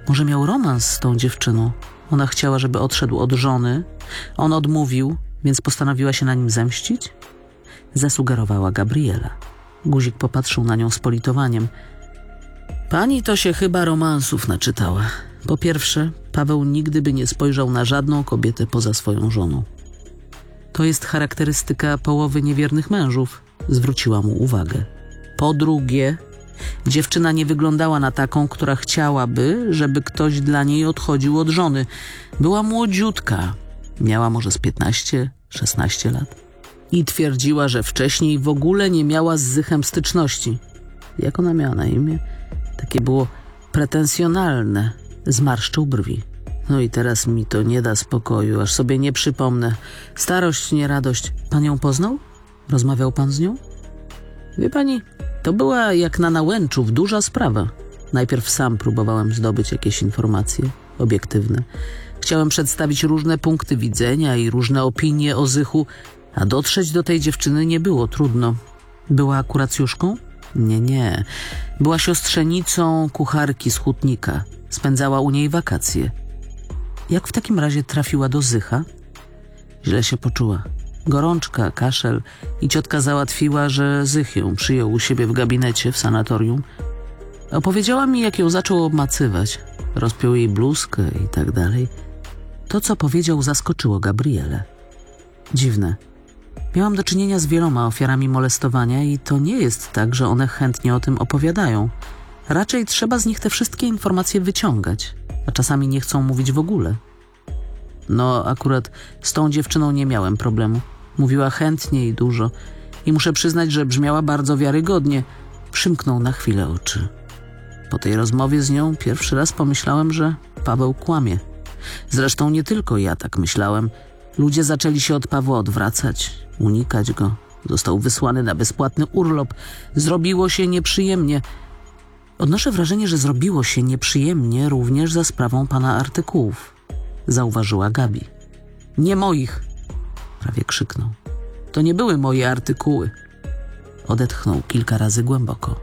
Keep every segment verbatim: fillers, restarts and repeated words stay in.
Może miał romans z tą dziewczyną. Ona chciała, żeby odszedł od żony. On odmówił, więc postanowiła się na nim zemścić? Zasugerowała Gabriela. Guzik popatrzył na nią z politowaniem. Pani to się chyba romansów naczytała. Po pierwsze, Paweł nigdy by nie spojrzał na żadną kobietę poza swoją żoną. To jest charakterystyka połowy niewiernych mężów, zwróciła mu uwagę. Po drugie, dziewczyna nie wyglądała na taką, która chciałaby, żeby ktoś dla niej odchodził od żony. Była młodziutka, miała może z piętnaście, szesnaście lat. I twierdziła, że wcześniej w ogóle nie miała z Zychem styczności. Jak ona miała na imię? Takie było pretensjonalne. Zmarszczył brwi. No i teraz mi to nie da spokoju, aż sobie nie przypomnę. Starość, nie radość. Pan ją poznał? Rozmawiał pan z nią? Wie pani, to była jak na Nałęczów duża sprawa. Najpierw sam próbowałem zdobyć jakieś informacje obiektywne. Chciałem przedstawić różne punkty widzenia i różne opinie o Zychu, a dotrzeć do tej dziewczyny nie było trudno. Była kuracjuszką? Nie, nie. Była siostrzenicą kucharki z hutnika. Spędzała u niej wakacje. Jak w takim razie trafiła do Zycha? Źle się poczuła. Gorączka, kaszel i ciotka załatwiła, że Zych ją przyjął u siebie w gabinecie w sanatorium. Opowiedziała mi, jak ją zaczął obmacywać. Rozpiął jej bluzkę i tak dalej. To, co powiedział, zaskoczyło Gabrielę. Dziwne. Miałam do czynienia z wieloma ofiarami molestowania i to nie jest tak, że one chętnie o tym opowiadają. Raczej trzeba z nich te wszystkie informacje wyciągać, a czasami nie chcą mówić w ogóle. No, akurat z tą dziewczyną nie miałem problemu. Mówiła chętnie i dużo i muszę przyznać, że brzmiała bardzo wiarygodnie. Przymknął na chwilę oczy. Po tej rozmowie z nią pierwszy raz pomyślałem, że Paweł kłamie. Zresztą nie tylko ja tak myślałem. Ludzie zaczęli się od Pawła odwracać, unikać go. Został wysłany na bezpłatny urlop. Zrobiło się nieprzyjemnie. Odnoszę wrażenie, że zrobiło się nieprzyjemnie również za sprawą pana artykułów, zauważyła Gabi. Nie moich, prawie krzyknął. To nie były moje artykuły. Odetchnął kilka razy głęboko.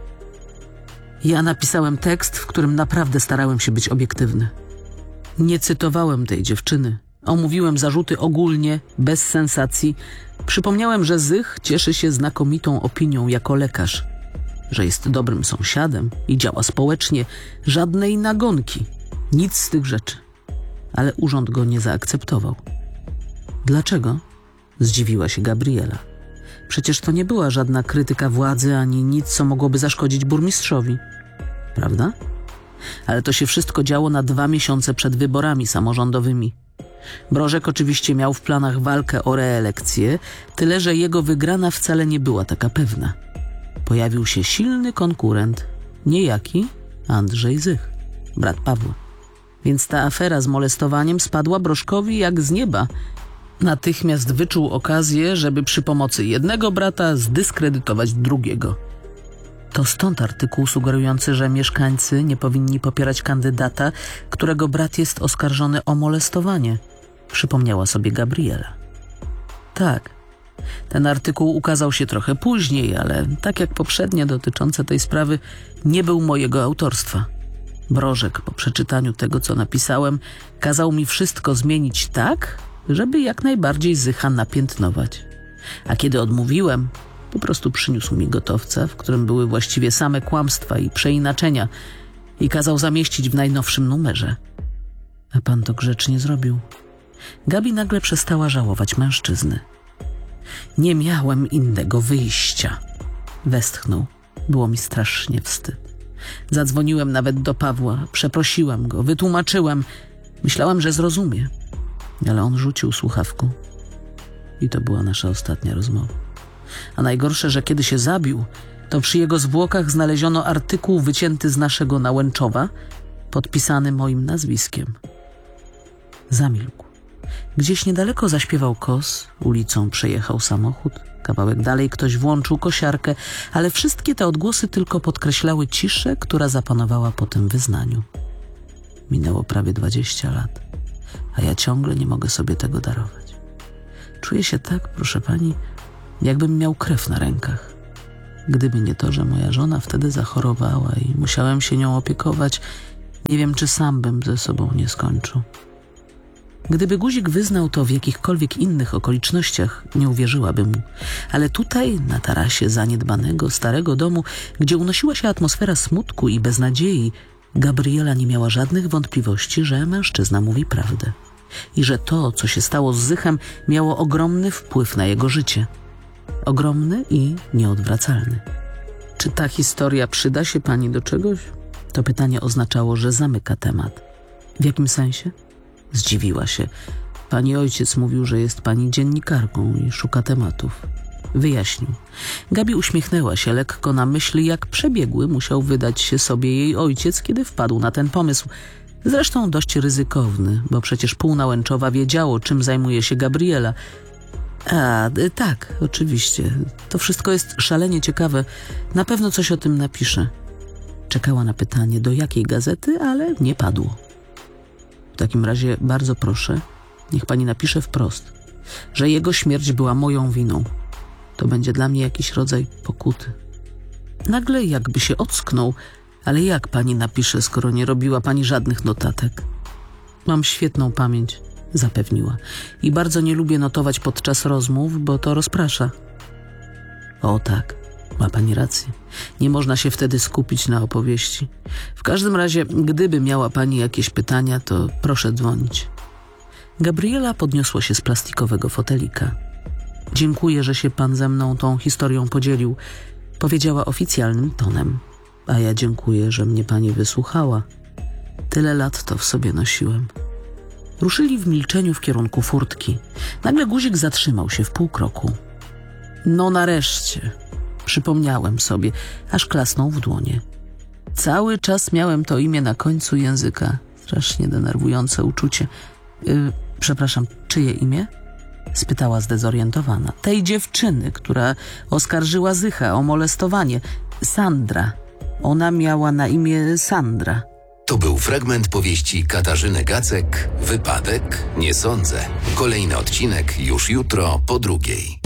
Ja napisałem tekst, w którym naprawdę starałem się być obiektywny. Nie cytowałem tej dziewczyny. Omówiłem zarzuty ogólnie, bez sensacji. Przypomniałem, że Zych cieszy się znakomitą opinią jako lekarz, że jest dobrym sąsiadem i działa społecznie. Żadnej nagonki. Nic z tych rzeczy. Ale urząd go nie zaakceptował. Dlaczego? Zdziwiła się Gabriela. Przecież to nie była żadna krytyka władzy ani nic, co mogłoby zaszkodzić burmistrzowi. Prawda? Ale to się wszystko działo na dwa miesiące przed wyborami samorządowymi. Brożek oczywiście miał w planach walkę o reelekcję, tyle że jego wygrana wcale nie była taka pewna. Pojawił się silny konkurent, niejaki Andrzej Zych, brat Pawła. Więc ta afera z molestowaniem spadła Brożkowi jak z nieba. Natychmiast wyczuł okazję, żeby przy pomocy jednego brata zdyskredytować drugiego. To stąd artykuł sugerujący, że mieszkańcy nie powinni popierać kandydata, którego brat jest oskarżony o molestowanie, przypomniała sobie Gabriela. Tak, ten artykuł ukazał się trochę później, ale tak jak poprzednie dotyczące tej sprawy, nie był mojego autorstwa. Brożek po przeczytaniu tego, co napisałem, kazał mi wszystko zmienić tak, żeby jak najbardziej Zycha napiętnować. A kiedy odmówiłem, po prostu przyniósł mi gotowca, w którym były właściwie same kłamstwa i przeinaczenia i kazał zamieścić w najnowszym numerze. A pan to grzecznie zrobił. Gabi nagle przestała żałować mężczyzny. Nie miałem innego wyjścia. Westchnął. Było mi strasznie wstyd. Zadzwoniłem nawet do Pawła, przeprosiłem go, wytłumaczyłem. Myślałem, że zrozumie. Ale on rzucił słuchawką. I to była nasza ostatnia rozmowa. A najgorsze, że kiedy się zabił, to przy jego zwłokach znaleziono artykuł wycięty z naszego Nałęczowa, podpisany moim nazwiskiem. Zamilkł. Gdzieś niedaleko zaśpiewał kos, ulicą przejechał samochód, kawałek dalej ktoś włączył kosiarkę, ale wszystkie te odgłosy tylko podkreślały ciszę, która zapanowała po tym wyznaniu. Minęło prawie dwadzieścia lat, a ja ciągle nie mogę sobie tego darować. Czuję się tak, proszę pani, jakbym miał krew na rękach. Gdyby nie to, że moja żona wtedy zachorowała i musiałem się nią opiekować, Nie wiem, czy sam bym ze sobą nie skończył. Gdyby Guzik wyznał to w jakichkolwiek innych okolicznościach, nie uwierzyłabym mu. Ale tutaj, na tarasie zaniedbanego, starego domu, gdzie unosiła się atmosfera smutku i beznadziei, Gabriela nie miała żadnych wątpliwości, że mężczyzna mówi prawdę. I że to, co się stało z Zychem, miało ogromny wpływ na jego życie. Ogromny i nieodwracalny. Czy ta historia przyda się pani do czegoś? To pytanie oznaczało, że zamyka temat. W jakim sensie? Zdziwiła się. Pani ojciec mówił, że jest pani dziennikarką i szuka tematów. Wyjaśnił. Gabi uśmiechnęła się lekko na myśli, jak przebiegły musiał wydać się sobie jej ojciec, kiedy wpadł na ten pomysł. Zresztą dość ryzykowny, bo przecież półnałęczowa wiedziało, czym zajmuje się Gabriela. A, tak, oczywiście. To wszystko jest szalenie ciekawe. Na pewno coś o tym napiszę. Czekała na pytanie, do jakiej gazety, ale nie padło. W takim razie bardzo proszę, niech pani napisze wprost, że jego śmierć była moją winą. To będzie dla mnie jakiś rodzaj pokuty. Nagle jakby się ocknął, ale jak pani napisze, skoro nie robiła pani żadnych notatek? Mam świetną pamięć, zapewniła. I bardzo nie lubię notować podczas rozmów, bo to rozprasza. O tak, ma pani rację. Nie można się wtedy skupić na opowieści. W każdym razie, gdyby miała pani jakieś pytania, to proszę dzwonić. Gabriela podniosła się z plastikowego fotelika. Dziękuję, że się pan ze mną tą historią podzielił, powiedziała oficjalnym tonem. A ja dziękuję, że mnie pani wysłuchała. Tyle lat to w sobie nosiłem. Ruszyli w milczeniu w kierunku furtki. Nagle Guzik zatrzymał się w pół kroku. No nareszcie, przypomniałem sobie, aż klasnął w dłonie. Cały czas miałem to imię na końcu języka. Strasznie denerwujące uczucie. Yy, przepraszam, czyje imię? Spytała zdezorientowana. Tej dziewczyny, która oskarżyła Zycha o molestowanie. Sandra. Ona miała na imię Sandra. To był fragment powieści Katarzyny Gacek, Wypadek? Nie sądzę. Kolejny odcinek już jutro po drugiej.